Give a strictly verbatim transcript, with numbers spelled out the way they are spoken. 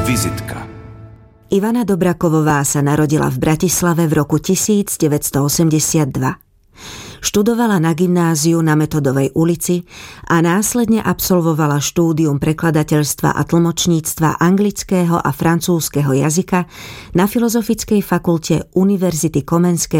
Vizitka. Ivana Dobrakovová sa narodila v Bratislave v roku devätnásťstoosemdesiatdva. Študovala na gymnáziu na Metodovej ulici a následne absolvovala štúdium prekladateľstva a tlmočníctva anglického a francúzskeho jazyka na Filozofickej fakulte Univerzity Komenského